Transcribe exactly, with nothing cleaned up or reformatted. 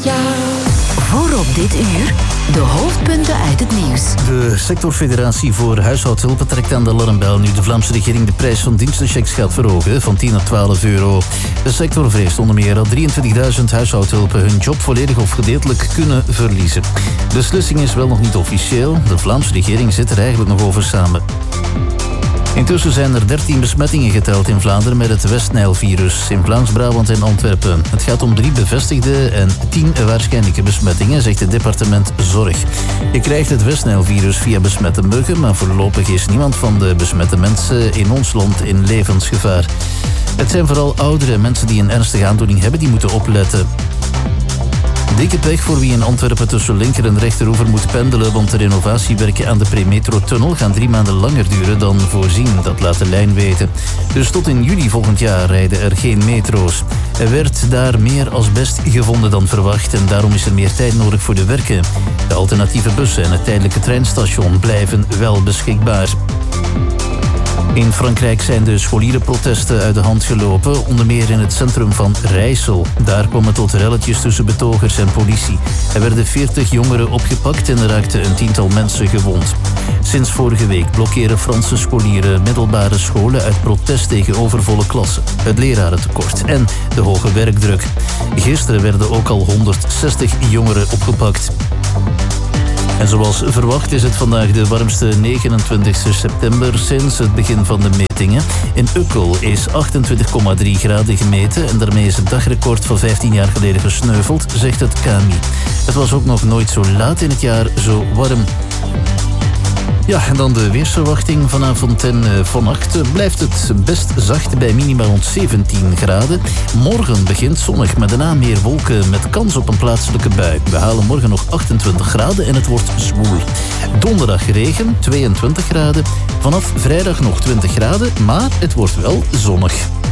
jou. Voorop dit uur, de hoofdpunten uit het nieuws. De sectorfederatie voor huishoudhulpen trekt aan de alarmbel nu de Vlaamse regering de prijs van dienstenchecks gaat verhogen van tien naar twaalf euro. De sector vreest onder meer dat drieëntwintigduizend huishoudhulpen hun job volledig of gedeeltelijk kunnen verliezen. De beslissing is wel nog niet officieel. De Vlaamse regering zit er eigenlijk nog over samen. Intussen zijn er dertien besmettingen geteld in Vlaanderen met het Westnijlvirus in Vlaams-Brabant en Antwerpen. Het gaat om drie bevestigde en tien waarschijnlijke besmettingen, zegt het departement Zorg. Je krijgt het Westnijlvirus via besmette muggen, maar voorlopig is niemand van de besmette mensen in ons land in levensgevaar. Het zijn vooral oudere mensen die een ernstige aandoening hebben die moeten opletten. Dikke pech voor wie in Antwerpen tussen linker en rechteroever moet pendelen, want de renovatiewerken aan de Premetro-tunnel gaan drie maanden langer duren dan voorzien. Dat laat de lijn weten. Dus tot in juli volgend jaar rijden er geen metro's. Er werd daar meer asbest gevonden dan verwacht en daarom is er meer tijd nodig voor de werken. De alternatieve bussen en het tijdelijke treinstation blijven wel beschikbaar. In Frankrijk zijn de scholierenprotesten uit de hand gelopen, onder meer in het centrum van Rijssel. Daar kwam het tot relletjes tussen betogers en politie. Er werden veertig jongeren opgepakt en er raakten een tiental mensen gewond. Sinds vorige week blokkeren Franse scholieren middelbare scholen uit protest tegen overvolle klassen, het lerarentekort en de hoge werkdruk. Gisteren werden ook al honderdzestig jongeren opgepakt. En zoals verwacht is het vandaag de warmste negenentwintigste september sinds het begin van de metingen. In Ukkel is achtentwintig komma drie graden gemeten en daarmee is het dagrecord van vijftien jaar geleden gesneuveld, zegt het K M I. Het was ook nog nooit zo laat in het jaar zo warm. Ja, en dan de weersverwachting vanavond en uh, vannacht. Blijft het best zacht bij minimaal rond zeventien graden. Morgen begint zonnig, maar daarna meer wolken met kans op een plaatselijke bui. We halen morgen nog achtentwintig graden en het wordt zwoel. Donderdag regen, tweeëntwintig graden. Vanaf vrijdag nog twintig graden, maar het wordt wel zonnig.